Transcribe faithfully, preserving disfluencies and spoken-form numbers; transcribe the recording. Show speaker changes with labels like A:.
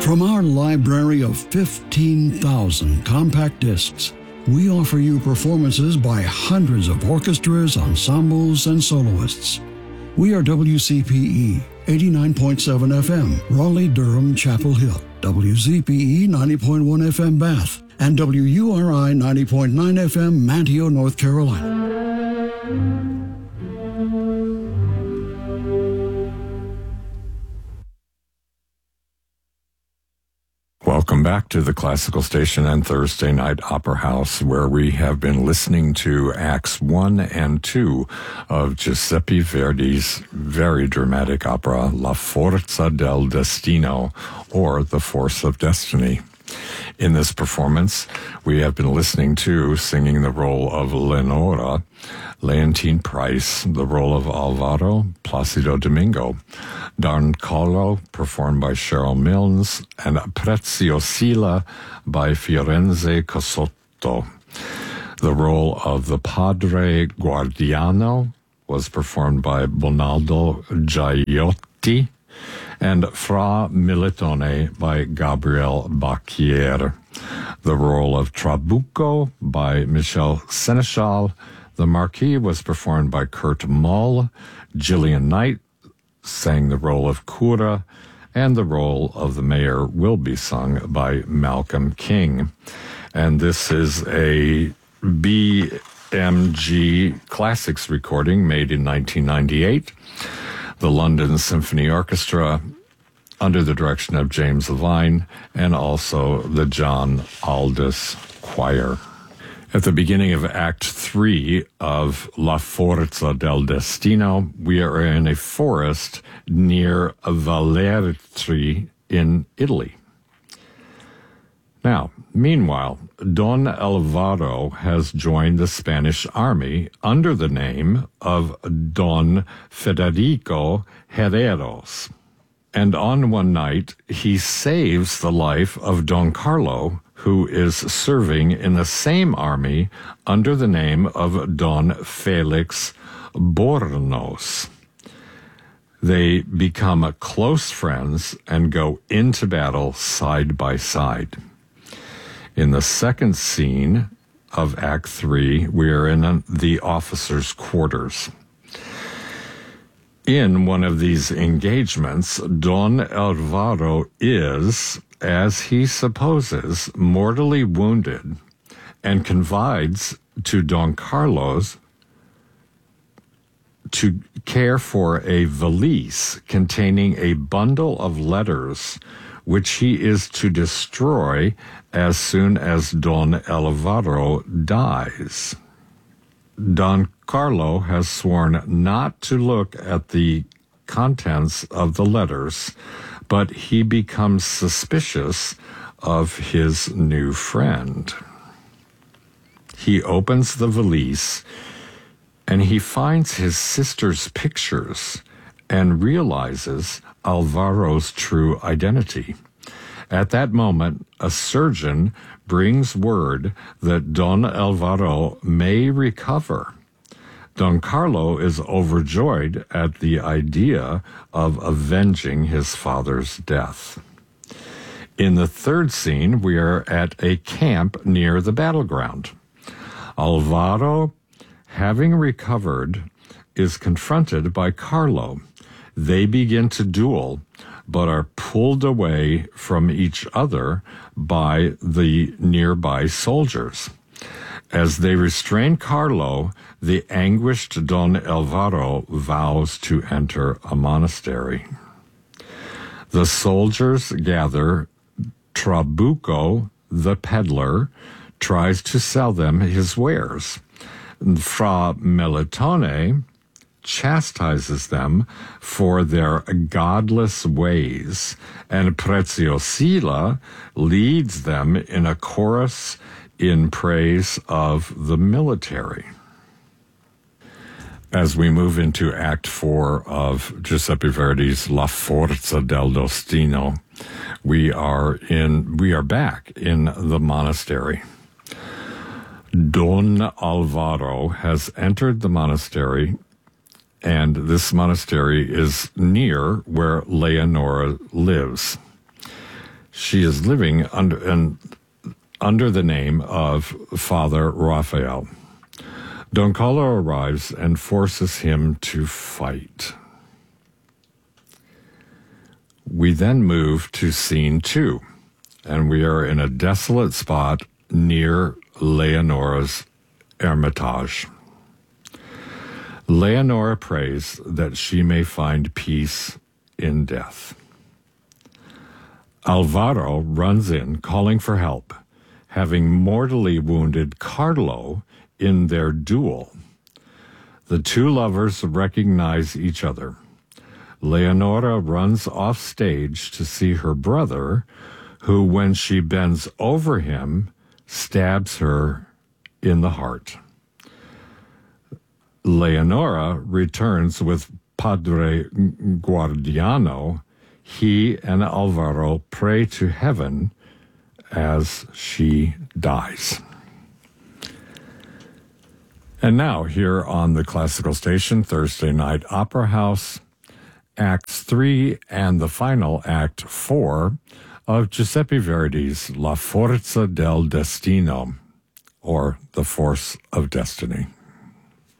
A: From our library of fifteen thousand compact discs, we offer you performances by hundreds of orchestras, ensembles, and soloists. We are W C P E, eighty-nine point seven F M, Raleigh-Durham, Chapel Hill, W Z P E, ninety point one F M, Bath, and W U R I, ninety point nine F M, Manteo, North Carolina.
B: Welcome back to the Classical Station and Thursday Night Opera House, where we have been listening to Acts one and two of Giuseppe Verdi's very dramatic opera La Forza del Destino, or The Force of Destiny. In this performance, we have been listening to, singing the role of Leonora, Leontine Price, the role of Alvaro, Placido Domingo, Don Carlo, performed by Cheryl Milnes, and Preziosilla by Fiorenzo Cosotto. The role of the Padre Guardiano was performed by Bonaldo Gagliotti, and Fra Militone by Gabriel Bacchier. The role of Trabucco by Michel Seneschal. The Marquis was performed by Kurt Moll. Gillian Knight sang the role of Cura, and the role of the mayor will be sung by Malcolm King. And this is a B M G Classics recording made in nineteen ninety-eight. The London Symphony Orchestra, under the direction of James Levine, and also the John Aldous Choir. At the beginning of Act three of La Forza del Destino, we are in a forest near Velletri in Italy. Now, meanwhile, Don Alvaro has joined the Spanish army under the name of Don Federico Herreros. And on one night, he saves the life of Don Carlo, who is serving in the same army under the name of Don Felix Bornos. They become close friends and go into battle side by side. In the second scene of Act three, we are in the officers' quarters. In one of these engagements, Don Alvaro is, as he supposes, mortally wounded and confides to Don Carlos to care for a valise containing a bundle of letters which he is to destroy as soon as Don Alvaro dies. Don Carlo has sworn not to look at the contents of the letters, but he becomes suspicious of his new friend. He opens the valise, and he finds his sister's pictures and realizes Alvaro's true identity. At that moment, a surgeon brings word that Don Alvaro may recover. Don Carlo is overjoyed at the idea of avenging his father's death. In the third scene, we are at a camp near the battleground. Alvaro, having recovered, is confronted by Carlo. They begin to duel, but are pulled away from each other by the nearby soldiers. As they restrain Carlo, the anguished Don Alvaro vows to enter a monastery. The soldiers gather. Trabucco, the peddler, tries to sell them his wares. Fra Militone chastises them for their godless ways, and Preziosilla leads them in a chorus in praise of the military. As we move into Act Four of Giuseppe Verdi's La Forza del Destino, we are in we are back in the monastery. Don Alvaro has entered the monastery, and this monastery is near where Leonora lives. She is living under, and, under the name of Father Raphael. Don Carlo arrives and forces him to fight. We then move to scene two, and we are in a desolate spot near Leonora's Hermitage. Leonora prays that she may find peace in death. Alvaro runs in, calling for help, having mortally wounded Carlo in their duel. The two lovers recognize each other. Leonora runs off stage to see her brother, who, when she bends over him, stabs her in the heart. Leonora returns with Padre Guardiano. He and Alvaro pray to heaven as she dies. And now, here on the Classical Station, Thursday Night Opera House, Acts three and the final Act four of Giuseppe Verdi's La Forza del Destino, or The Force of Destiny.